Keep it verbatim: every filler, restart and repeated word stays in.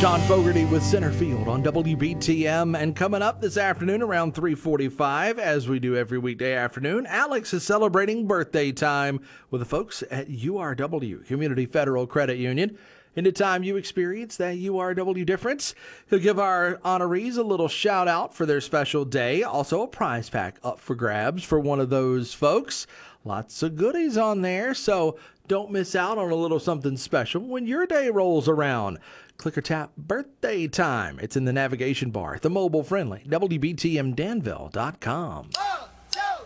John Fogerty with Center Field on W B T M. And coming up this afternoon around three forty-five, as we do every weekday afternoon, Alex is celebrating birthday time with the folks at U R W, Community Federal Credit Union. Anytime you experience that U R W difference, he'll give our honorees a little shout out for their special day. Also a prize pack up for grabs for one of those folks. Lots of goodies on there, so don't miss out on a little something special when your day rolls around. Click or tap birthday time. It's in the navigation bar at the mobile friendly W B T M Danville dot com.